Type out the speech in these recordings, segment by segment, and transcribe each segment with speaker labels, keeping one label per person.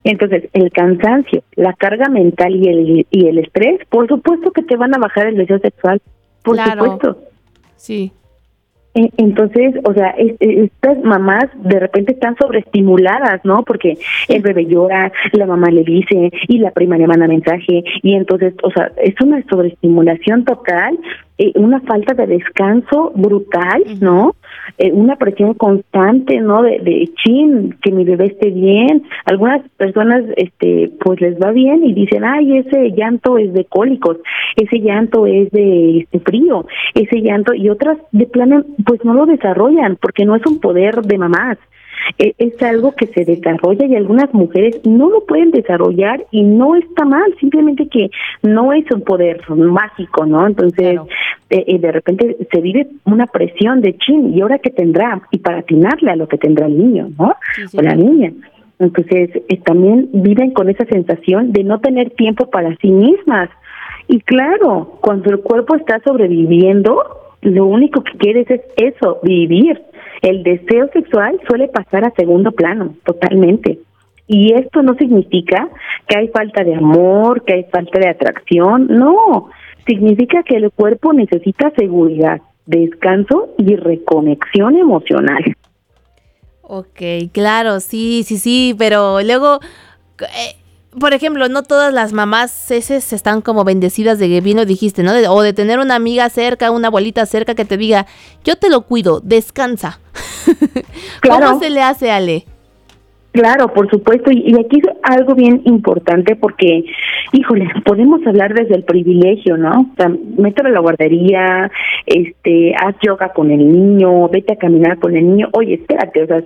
Speaker 1: Entonces, el cansancio, la carga mental y el estrés, por supuesto que te van a bajar el deseo sexual, por
Speaker 2: Claro,
Speaker 1: supuesto.
Speaker 2: sí.
Speaker 1: Entonces, o sea, estas mamás de repente están sobreestimuladas, ¿no? Porque el bebé llora, la mamá le dice y la prima le manda mensaje y entonces, o sea, es una sobreestimulación total, una falta de descanso brutal, ¿no? Una presión constante, ¿no? Chin, que mi bebé esté bien. Algunas personas, pues les va bien y dicen, ay, ese llanto es de cólicos, ese llanto es de frío, ese llanto, y otras de plano, pues no lo desarrollan porque no es un poder de mamás. Es algo que se desarrolla y algunas mujeres no lo pueden desarrollar y no está mal, simplemente que no es un poder mágico, ¿no? Entonces,
Speaker 2: Claro.
Speaker 1: de repente se vive una presión de chin, ¿y ahora qué tendrá? Y para atinarle a lo que tendrá el niño, ¿no?
Speaker 2: Sí, sí,
Speaker 1: O la
Speaker 2: claro.
Speaker 1: niña. Entonces, también viven con esa sensación de no tener tiempo para sí mismas. Y claro, cuando el cuerpo está sobreviviendo, lo único que quieres es eso, vivir. El deseo sexual suele pasar a segundo plano, totalmente. Y esto no significa que hay falta de amor, que hay falta de atracción, no. Significa que el cuerpo necesita seguridad, descanso y reconexión emocional.
Speaker 2: Ok, claro, sí, sí, sí, pero luego, por ejemplo, no todas las mamás ceses están como bendecidas de que bien lo dijiste, ¿no? O de tener una amiga cerca, una abuelita cerca que te diga, yo te lo cuido, descansa. ¿Cómo
Speaker 1: Claro.
Speaker 2: se le hace, Ale?
Speaker 1: Claro, por supuesto, y aquí es algo bien importante porque, híjole, podemos hablar desde el privilegio, ¿no? O sea, mételo a la guardería, haz yoga con el niño, vete a caminar con el niño. Oye, espérate, o sea,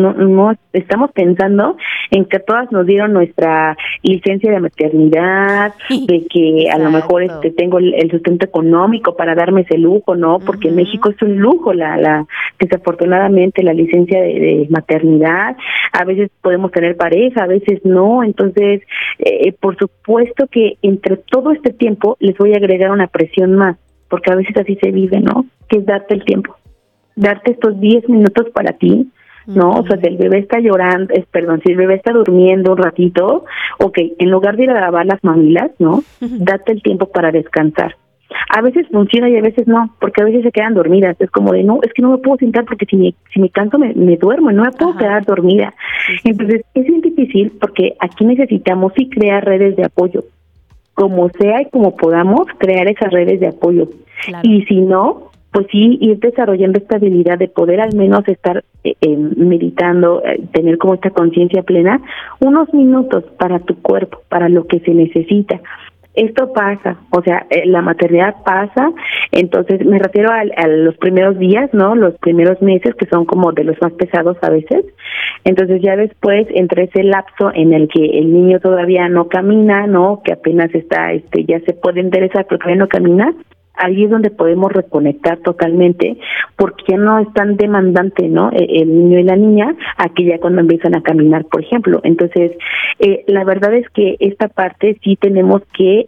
Speaker 1: no estamos pensando en que todas nos dieron nuestra licencia de maternidad, de que a lo mejor
Speaker 2: Exacto.
Speaker 1: tengo el sustento económico para darme ese lujo, ¿no? Porque en México es un lujo desafortunadamente la licencia de maternidad. A veces podemos tener pareja, a veces no. Entonces, por supuesto que entre todo este tiempo les voy a agregar una presión más, porque a veces así se vive, ¿no? Que es darte el tiempo, darte estos 10 minutos para ti, ¿no? O sea, si el bebé está llorando, si el bebé está durmiendo un ratito, ok, en lugar de ir a lavar las mamilas, ¿no? Date el tiempo para descansar. A veces funciona y a veces no, porque a veces se quedan dormidas. Es como de, no, es que no me puedo sentar porque si me canso me duermo, no me puedo
Speaker 2: Ajá.
Speaker 1: quedar dormida.
Speaker 2: Sí, sí,
Speaker 1: Entonces, es bien difícil porque aquí necesitamos sí crear redes de apoyo, como sea y como podamos crear esas redes de apoyo.
Speaker 2: claro.
Speaker 1: Y si no, pues sí ir desarrollando esta habilidad de poder al menos estar meditando, tener como esta conciencia plena, unos minutos para tu cuerpo, para lo que se necesita. Esto pasa, o sea, la maternidad pasa, entonces me refiero a los primeros días, ¿no? Los primeros meses que son como de los más pesados a veces. Entonces ya después, entre ese lapso en el que el niño todavía no camina, ¿no? Que apenas está, ya se puede enderezar, pero todavía no camina. Ahí es donde podemos reconectar totalmente, porque ya no es tan demandante, ¿no? El niño y la niña, aquí ya cuando empiezan a caminar, por ejemplo. Entonces, la verdad es que esta parte sí tenemos que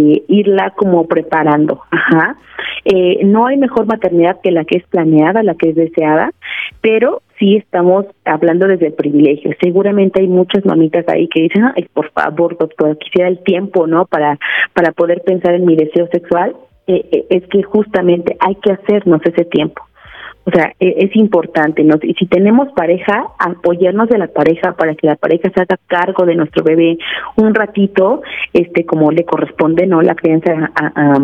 Speaker 1: irla como preparando. Ajá. No hay mejor maternidad que la que es planeada, la que es deseada, pero sí estamos hablando desde el privilegio. Seguramente hay muchas mamitas ahí que dicen, ay, por favor, doctora, quisiera el tiempo, ¿no? Para poder pensar en mi deseo sexual. Es que justamente hay que hacernos ese tiempo. O sea, es importante, ¿no? Y si tenemos pareja, apoyarnos de la pareja para que la pareja se haga cargo de nuestro bebé un ratito, como le corresponde, ¿no? La crianza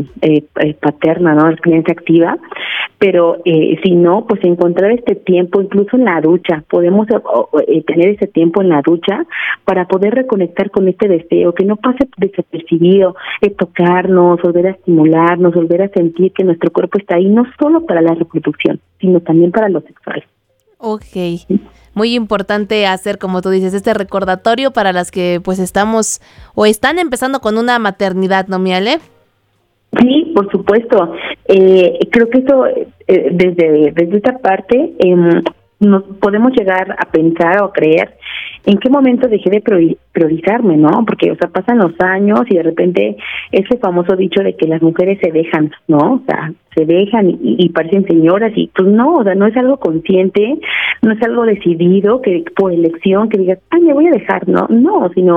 Speaker 1: paterna, ¿no? La crianza activa. Pero si no, pues encontrar este tiempo, incluso en la ducha, podemos tener ese tiempo en la ducha para poder reconectar con este deseo, que no pase desapercibido, tocarnos, volver a estimularnos, volver a sentir que nuestro cuerpo está ahí, no solo para la reproducción, sino también para lo sexual.
Speaker 2: Ok. Muy importante hacer, como tú dices, este recordatorio para las que pues estamos o están empezando con una maternidad, ¿no, mi Ale?
Speaker 1: Sí, por supuesto. Creo que eso, desde esta parte, nos podemos llegar a pensar o a creer en qué momento dejé de priorizarme, ¿no? Porque, o sea, pasan los años y de repente ese famoso dicho de que las mujeres se dejan, ¿no? O sea, se dejan y parecen señoras y pues no, o sea, no es algo consciente, no es algo decidido que por elección que digas, ay, me voy a dejar, no, sino